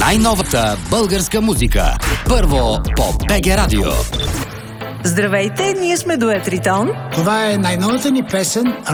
Най-новата българска музика. Първо по БГ Радио. Здравейте, ние сме дует Ритон. Това е най-новата ни песен